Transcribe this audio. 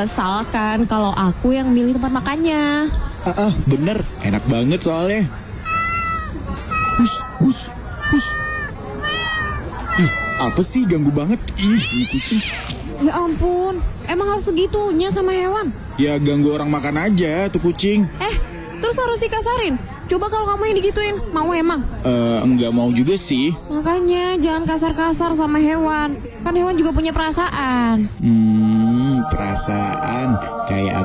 nggak salah kan kalau aku yang milih tempat makannya. Bener, enak banget soalnya. Hus. Ih, apa sih ganggu banget? Ini kucing. Ya ampun, emang harus segitunya sama hewan? Ya ganggu orang makan aja tuh kucing. Terus harus dikasarin? Coba kalau kamu yang digituin, mau emang? Enggak mau juga sih. Makanya jangan kasar-kasar sama hewan. Kan hewan juga punya perasaan. Perasaan kayak